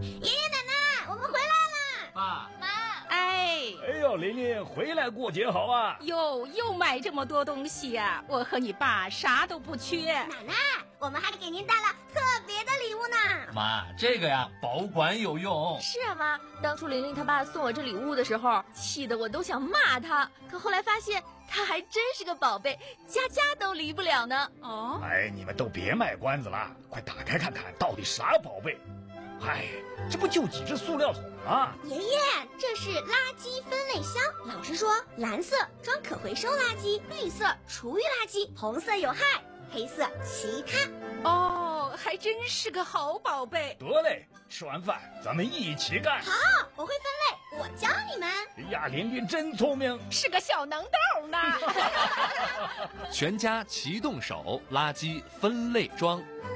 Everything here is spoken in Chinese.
爷爷奶奶，我们回来了。 爸妈， 哎呦，琳琳回来过节好啊！ 又买这么多东西呀、我和你爸啥都不缺。 奶奶，我们还给您带了特别的礼物呢。 妈，这个呀保管有用。 是啊妈，当初玲玲她爸送我这礼物的时候，气得我都想骂他，可后来发现他还真是个宝贝，家家都离不了呢。 哦， 哎，你们都别卖关子了，快打开看看到底啥宝贝。哎，这不就几只塑料桶吗？ 爷爷，这是垃圾分类箱。老师说，蓝色装可回收垃圾，绿色厨余垃圾，红色有害，黑色其他。 哦，还真是个好宝贝。 得嘞，吃完饭咱们一起干。 好，我会分类，我教你们。 哎呀，琳琳真聪明， 是个小能豆呢。 全家齐动手，垃圾分类装。